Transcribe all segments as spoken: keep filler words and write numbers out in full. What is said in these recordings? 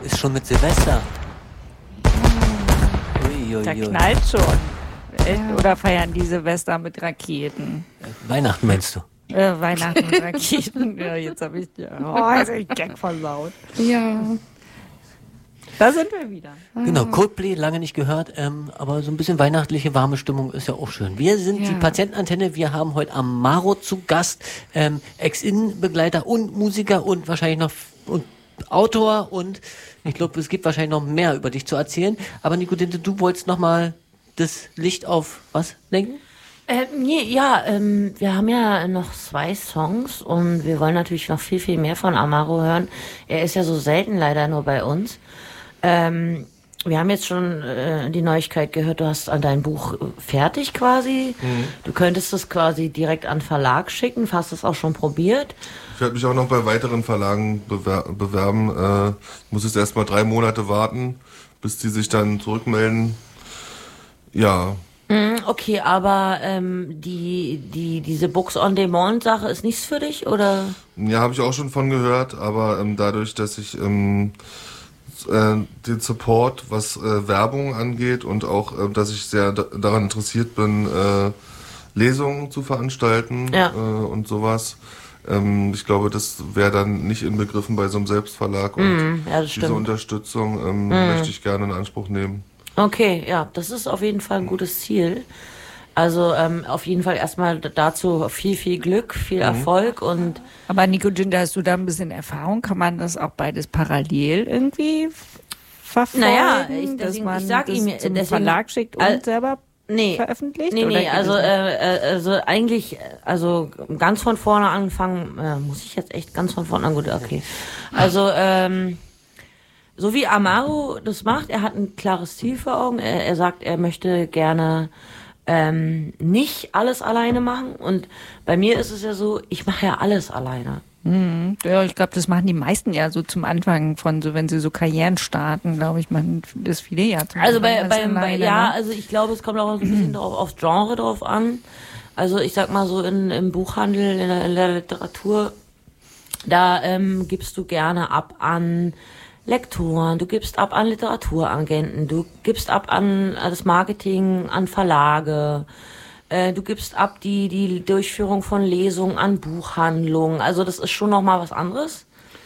ist schon mit Silvester. Ui, ui, Da ui. knallt schon. Echt? Oder feiern die Silvester mit Raketen? Weihnachten meinst du? Äh, Weihnachten mit Raketen. Ja, jetzt habe ich dir. Oh, jetzt hab ich Gag versaut. Ja. Da sind wir wieder. Genau, Coldplay, lange nicht gehört, ähm, aber so ein bisschen weihnachtliche, warme Stimmung ist ja auch schön. Wir sind Ja. die Patientenantenne, wir haben heute Amaro zu Gast, ähm, Ex-In-Begleiter und Musiker und wahrscheinlich noch und Autor und ich glaube, es gibt wahrscheinlich noch mehr über dich zu erzählen. Aber Nico Dinte, du wolltest nochmal das Licht auf was lenken? Äh, nee, ja, ähm, wir haben ja noch zwei Songs und wir wollen natürlich noch viel, viel mehr von Amaro hören. Er ist ja so selten leider nur bei uns. Ähm, wir haben jetzt schon äh, die Neuigkeit gehört, du hast an dein Buch fertig quasi. Mhm. Du könntest es quasi direkt an Verlag schicken, hast es auch schon probiert. Ich werde mich auch noch bei weiteren Verlagen bewer- bewerben. Äh, ich muss jetzt erstmal drei Monate warten, bis die sich dann zurückmelden. Ja. Okay, aber ähm, die, die, diese Books-on-Demand-Sache ist nichts für dich, oder? Ja, habe ich auch schon von gehört, aber ähm, dadurch, dass ich ähm, äh, den Support, was äh, Werbung angeht und auch, äh, dass ich sehr da- daran interessiert bin, äh, Lesungen zu veranstalten Ja. äh, und sowas. Ähm, ich glaube, das wäre dann nicht inbegriffen bei so einem Selbstverlag und Mm, ja, das diese stimmt. Unterstützung ähm, Mm. möchte ich gerne in Anspruch nehmen. Okay, ja, das ist auf jeden Fall ein gutes Ziel. Also ähm, auf jeden Fall erstmal dazu viel, viel Glück, viel Erfolg und Aber Nico Dinte, hast du da ein bisschen Erfahrung? Kann man das auch beides parallel irgendwie verfolgen? Naja, ich- dass deswegen- man ich sag das ihm, zum deswegen- Verlag schickt und Al- selber nee, veröffentlicht? nee, oder nee, geht also, das nicht? äh, äh, also eigentlich, also ganz von vorne anfangen, äh, muss ich jetzt echt ganz von vorne an, gut, okay. Also, ähm, so wie Amaro das macht, er hat ein klares Ziel vor Augen, er, er sagt, er möchte gerne ähm, nicht alles alleine machen und bei mir ist es ja so, ich mache ja alles alleine. Mhm. Ja, ich glaube, das machen die meisten ja so zum Anfang von so, wenn sie so Karrieren starten, glaube ich, man das viele ja. Zum Also bei, Anfang bei, alles bei alleine, ja, ne? also ich glaube, es kommt auch so ein bisschen drauf, aufs Genre drauf an. Also ich sag mal so in, im Buchhandel, in der, in der Literatur, da ähm, gibst du gerne ab an Lektoren, du gibst ab an Literaturagenten, du gibst ab an das Marketing, an Verlage, äh, du gibst ab die, die Durchführung von Lesungen an Buchhandlungen. Also das ist schon nochmal was anderes.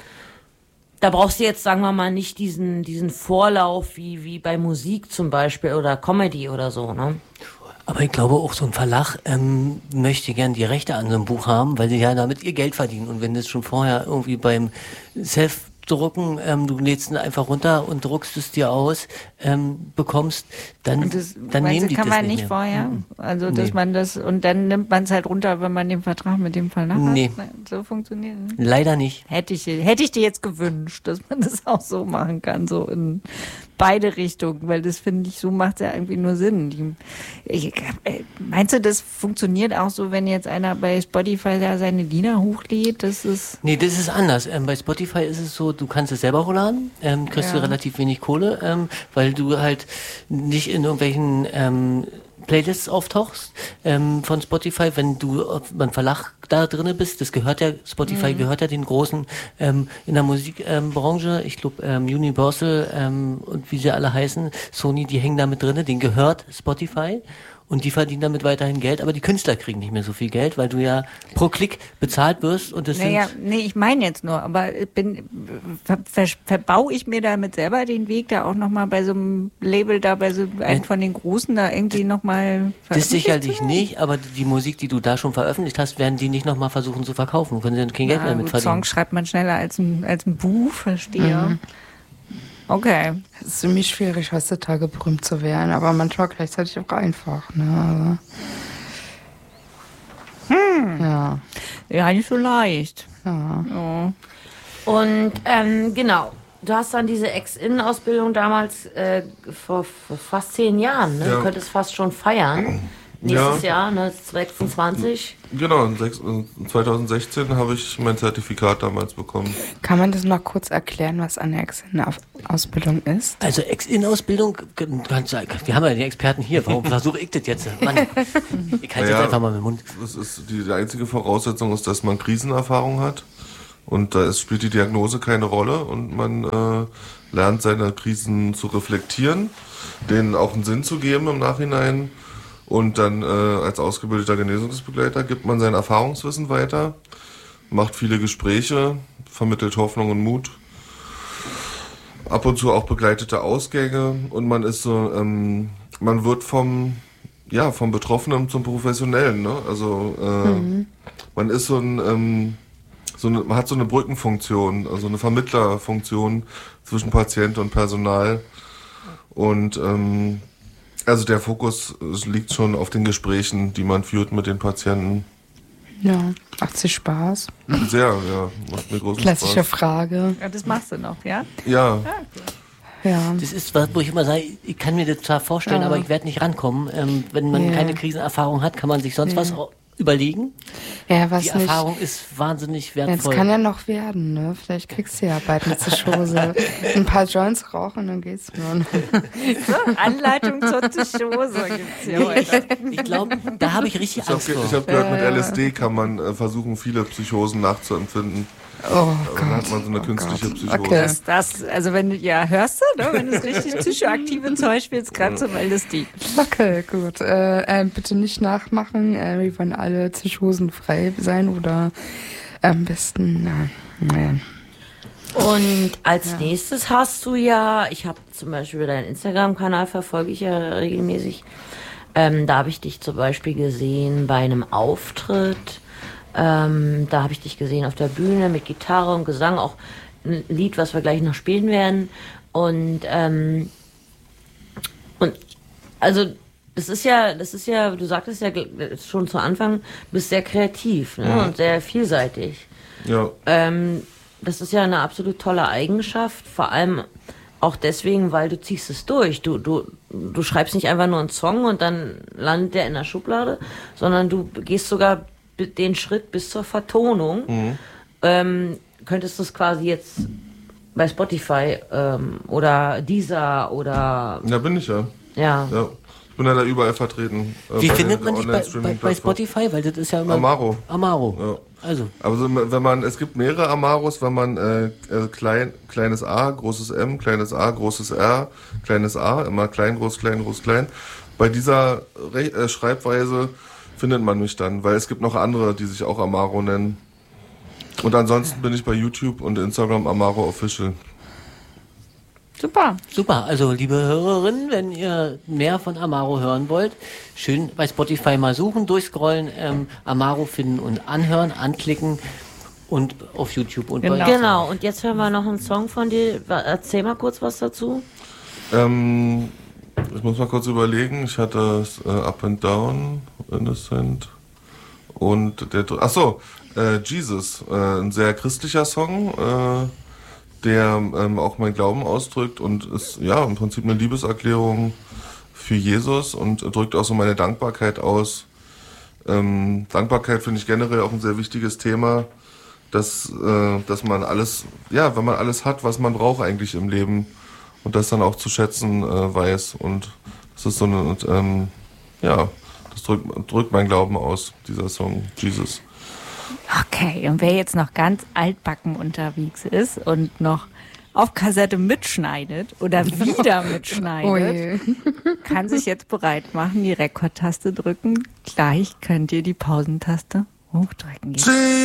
Da brauchst du jetzt, sagen wir mal, nicht diesen, diesen Vorlauf wie, wie bei Musik zum Beispiel oder Comedy oder so, ne? Aber ich glaube auch, so ein Verlag ähm, möchte gern die Rechte an so einem Buch haben, weil sie ja damit ihr Geld verdienen. Und wenn das schon vorher irgendwie beim Self-Drucken, ähm, du lädst ihn einfach runter und druckst es dir aus, ähm, bekommst, dann, Und das, dann meinst nehmen du, die kann das man nicht nicht mehr. vorher? Mhm. Also, dass Nee. man das, und dann nimmt man es halt runter, wenn man den Vertrag mit dem Verlag Nee. hat? Nein, so funktioniert es nicht. Leider nicht. Hätte ich, hätte ich dir jetzt gewünscht, dass man das auch so machen kann, so in beide Richtungen, weil das finde ich, so macht es ja irgendwie nur Sinn. Die, ich, äh, meinst du, das funktioniert auch so, wenn jetzt einer bei Spotify da seine Lieder hochlädt? Das ist, Nee, das ist anders. Ähm, bei Spotify ist es so, du kannst es selber hochladen, ähm, kriegst Ja. du relativ wenig Kohle, ähm, weil du halt nicht in irgendwelchen ähm, Playlists auftauchst ähm, von Spotify, wenn du auf- beim Verlag da drinne bist. Das gehört ja, Spotify gehört ja den großen ähm, in der Musikbranche. Ähm, Branche. ich glaube, ähm, Universal ähm, und wie sie alle heißen, Sony, die hängen da mit drinne. Denen gehört Spotify. Und die verdienen damit weiterhin Geld, aber die Künstler kriegen nicht mehr so viel Geld, weil du ja pro Klick bezahlt wirst und das naja, sind nee, ich meine jetzt nur, aber ich bin, ver, ver, verbau ich mir damit selber den Weg, da auch nochmal bei so einem Label, da bei so einem von den Großen da irgendwie nochmal das sicherlich nicht, aber die Musik, die du da schon veröffentlicht hast, werden die nicht nochmal versuchen zu verkaufen. Können sie dann kein Geld mehr mit gut, verdienen. Songs schreibt man schneller als ein, als ein Buch, verstehe. Okay. Es ist ziemlich schwierig, heutzutage berühmt zu werden, aber manchmal gleichzeitig auch einfach. Ne? Also, ja. Ja, nicht so leicht. Ja. Ja. Und ähm, genau, du hast dann diese Ex-In-Ausbildung damals äh, vor, vor fast zehn Jahren, ne? Ja. Du könntest fast schon feiern. Nächstes Jahr, ne, sechsundzwanzig. Genau, in sechs- äh, zwanzig sechzehn habe ich mein Zertifikat damals bekommen. Kann man das noch kurz erklären, was eine Ex-In-Ausbildung ist? Also Ex-In-Ausbildung, kannst du- wir haben ja die Experten hier, warum versuche ich das jetzt? Mann, ich halte Naja, jetzt einfach mal mit dem Mund. Das ist die, die einzige Voraussetzung ist, dass man Krisenerfahrung hat. Und da ist, spielt die Diagnose keine Rolle und man äh, lernt seine Krisen zu reflektieren, denen auch einen Sinn zu geben im Nachhinein. Und dann äh, als ausgebildeter Genesungsbegleiter gibt man sein Erfahrungswissen weiter, macht viele Gespräche, vermittelt Hoffnung und Mut. Ab und zu auch begleitete Ausgänge und man ist so, ähm, man wird vom, ja, vom Betroffenen zum Professionellen, ne? Also äh, mhm. man ist so ein, ähm, so eine, man hat so eine Brückenfunktion, also eine Vermittlerfunktion zwischen Patient und Personal und ähm, also der Fokus liegt schon auf den Gesprächen, die man führt mit den Patienten. Ja, macht sich Spaß? Sehr, ja, macht mir großen Klassische Spaß. Frage. Ja, das machst du noch, ja? Ja. Ja. Das ist was, wo ich immer sage, ich kann mir das zwar vorstellen, Ja. aber ich werde nicht rankommen. Ähm, wenn man Ja. keine Krisenerfahrung hat, kann man sich sonst Ja. was au- überlegen. Ja, was Die nicht. Erfahrung ist wahnsinnig Ja, wertvoll. es kann ja noch werden, ne? Vielleicht kriegst du ja bald eine Zischose. Ein paar Joints rauchen, dann geht's nur. Anleitung zur Tischhose gibt's hier heute. Ich glaube, da habe ich richtig Ich habe Angst vor. hab gehört, mit L S D kann man äh, versuchen, viele Psychosen nachzuempfinden. Oh Dann hat Gott. man so eine oh künstliche Gott. Psychose. Okay. Das, das, also wenn du, ja, hörst du, ne? Wenn du es richtig psychoaktive Zeug spielst, gerade zum L S D. Okay, gut. Äh, äh, bitte nicht nachmachen. Äh, wir wollen alle Zischhosen frei sein oder am besten, na, naja. Und als nächstes hast du ja, ich habe zum Beispiel deinen Instagram-Kanal verfolge ich ja regelmäßig. Ähm, da habe ich dich zum Beispiel gesehen bei einem Auftritt. Ähm, da habe ich dich gesehen auf der Bühne mit Gitarre und Gesang, auch ein Lied, was wir gleich noch spielen werden. Und ähm, und also das ist ja, das ist ja, du sagtest ja schon zu Anfang, du bist sehr kreativ, ne? Mhm. Und sehr vielseitig. Ja. Ähm, das ist ja eine absolut tolle Eigenschaft, vor allem auch deswegen, weil du ziehst es durch. Du, du, du schreibst nicht einfach nur einen Song und dann landet der in der Schublade, sondern du gehst sogar den Schritt bis zur Vertonung. Mhm. Ähm, könntest du es quasi jetzt bei Spotify ähm, oder Deezer oder Ja, bin ich ja. ja. ja. Ich bin ja da überall vertreten. äh, Wie bei findet den man dich bei, bei, bei Online-Streaming-Plattformen. Spotify? Weil das ist ja immer... Amaro. Amaro. Ja. Also, Aber so, wenn man, es gibt mehrere Amaros, wenn man äh, äh, klein, kleines A, großes M, kleines A, großes R, kleines A, immer klein, groß, klein, groß, klein. Bei dieser Re äh, Schreibweise findet man mich dann, weil es gibt noch andere, die sich auch Amaro nennen. Und ansonsten bin ich bei YouTube und Instagram Amaro Official. Super. super. Also, liebe Hörerinnen, wenn ihr mehr von Amaro hören wollt, schön bei Spotify mal suchen, durchscrollen, ähm, Amaro finden und anhören, anklicken und auf YouTube und Genau. bei Genau, und jetzt hören wir noch einen Song von dir. Erzähl mal kurz was dazu. Ähm, ich muss mal kurz überlegen. Ich hatte äh, Up and Down, Innocent und der. Ach so, äh, Jesus, äh, ein sehr christlicher Song, äh, der ähm, auch meinen Glauben ausdrückt und ist ja im Prinzip eine Liebeserklärung für Jesus und drückt auch so meine Dankbarkeit aus. Ähm, Dankbarkeit finde ich generell auch ein sehr wichtiges Thema, dass, äh, dass man alles, ja, wenn man alles hat, was man braucht eigentlich im Leben und das dann auch zu schätzen äh, weiß und das ist so eine, ähm, ja, das drückt, drückt mein Glauben aus, dieser Song, Jesus. Okay, und wer jetzt noch ganz altbacken unterwegs ist und noch auf Kassette mitschneidet oder wieder mitschneidet, Oh je. kann sich jetzt bereit machen, die Rekordtaste drücken. Gleich könnt ihr die Pausentaste hochdrücken.